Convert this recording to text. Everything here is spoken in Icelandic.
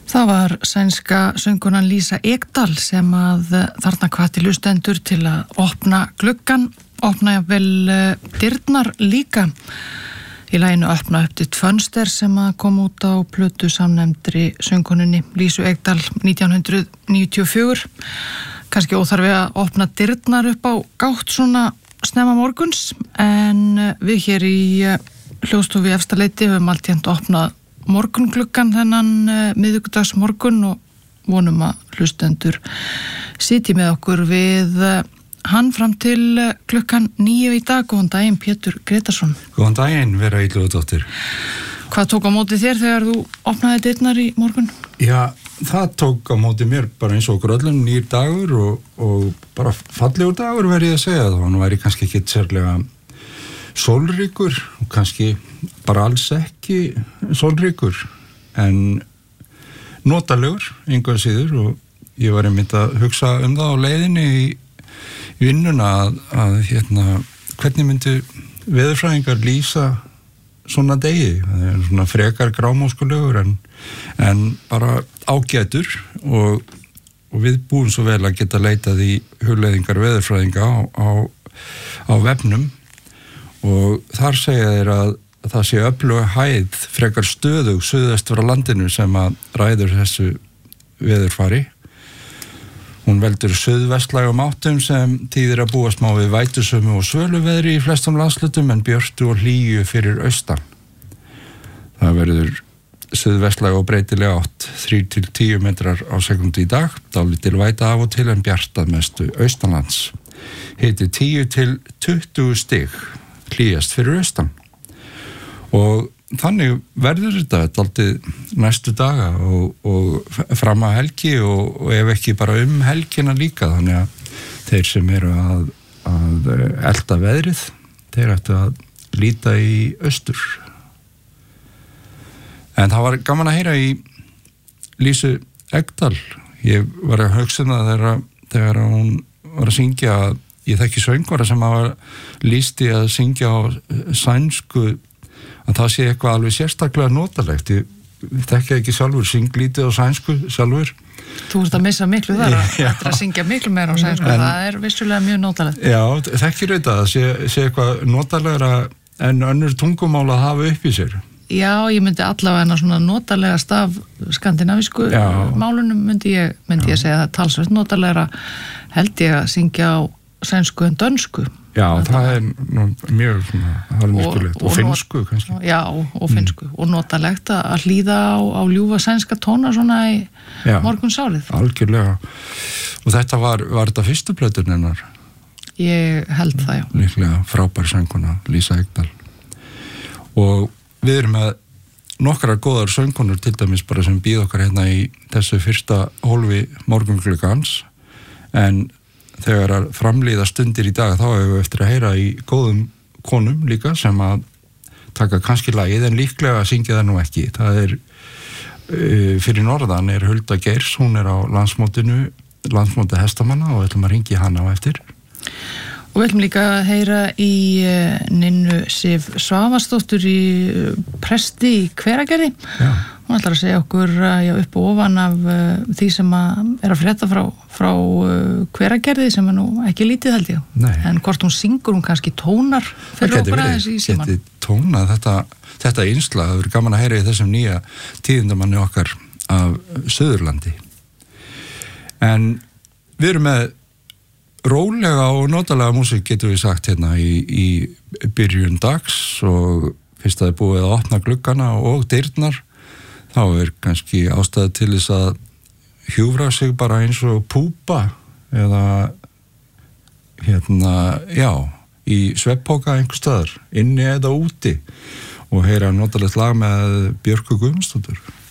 Það var sænska söngkonan Lisa Ekdahl sem að þarna hvatti hlustendur til að opna gluggann, opna vel dyrnar líka. Í laginu opna upp til Fönster sem að kom út á plötu samnefndri söngkonunni Lisu Ekdahl 1994. Kannski óþarfi að opna dyrnar upp á gátt svona snemma morguns, en við hér í hljóðstofu í Efstaleiti höfum alltént opnað morgungluggan þennan miðvikudags morgun og vonum að hlustendur sitji með okkur við hann fram til klukkan 9 í dag. Góðan daginn, Pétur Gretarsson. Góðan daginn, Vera Illugadóttir. Hvað tók á móti þér þegar þú opnaði dyrnar í morgun? Já, það tók á móti mér bara eins og okkur öllum nýr dagur og bara fallegur dagur verið að segja það. Hann væri kannski ekki sérlega sólríkur og kannski bara alls ekki sólríkur en notalegur einhver síður, og ég var einmitt að hugsa það á leiðinni í vinnuna að hvernig myndu veðurfræðingar lýsa svona degi. Það er svona frekar grámóskulegur en bara ágætur og við búum svo vel að geta leitað í hugleiðingar veðurfræðinga á vefnum. Og þar segja þeir að það sé öflug hæð frekar stöðug suðvestur á landinu sem að ræður þessu veðurfari. Hún veldur suðvestlægum áttum sem þýðir að búast má við vætusömu og svöluveðri í flestum landslutum en björtu og hlýju fyrir austan. Það verður suðvestlæg og breytileg átt 3-10 metrar á sekundi í dag, dálítil væta af og til en bjart að mestu austanlands. Hiti 10-20 stig. Hlýjast fyrir austan og þannig verður þetta dálítið næstu daga og fram að helgi og ef ekki bara helgina líka, þannig að þeir sem eru að elta veðrið, þeir ættu að líta í austur. En það var gaman að heyra í Lisu Ekdahl. Ég var að hugsa það þegar hún var að syngja. Ég þekki söngvara sem hafa lýst í að syngja á sænsku að það sé eitthvað alveg sérstaklega notalegt. Ég þekki ekki sjálfur, synglítið á sænsku sjálfur. Þú ert að missa miklu þar að syngja miklu meira á sænsku, það er vissulega mjög notalegt. Já, þekkir þetta að sé eitthvað notalegra en önnur tungumál að hafa upp í sér. Já, ég myndi allavega svona notalegast af skandinavísku málunum myndi ég segja það talsvert notalegra held ég að syngja á sænsku en dönsku. Já, það er mjög halmiskulegt og finnsku kannski. Já, og finnsku og notalegt að hlýða á ljúfa sænska tóna svona í morgunsárið. Algjörlega. Og þetta var þetta fyrstu plöturinn hennar? Ég held það, já. Líklega frábær söngkona, Lisa Ekdahl. Og við erum með nokkrar góðar söngkonur til dæmis bara sem býð okkar hérna í þessu fyrsta hólfi morgungluggans, en þegar að framlíða stundir í dag þá hefur við eftir að heyra í góðum konum líka sem að taka kannski lagið en líklega að syngja það nú ekki. Það er fyrir norðan er Hulda Geirs, hún er á landsmóti hestamanna og við ætlum að ringja hana á eftir. Og við ætlum líka að heyra í Ninnu Sif Svavarsdóttur í presti í Hveragerði. Já. Hún ætlar að segja okkur upp og ofan af því sem er að frétta frá Hveragerði sem er nú ekki lítið held ég. Nei. En hvort hún syngur, hún kannski tónar fyrir okkur aðeins í síman. Geti tónað þetta innslag, það verður gaman að heyra í þessum nýja tíðindamanni okkar af Suðurlandi. En við erum með rólega og notalega músík getum við sagt hérna í byrjun dags og fyrst að það er búið að opna gluggana og dyrnar þá er kannski ástæða til þess að hjúfra sig bara eins og púpa eða í svefnpoka einhvers staðar, inni eða úti og heyra notalegt lag með Björku Guðmundsdóttur.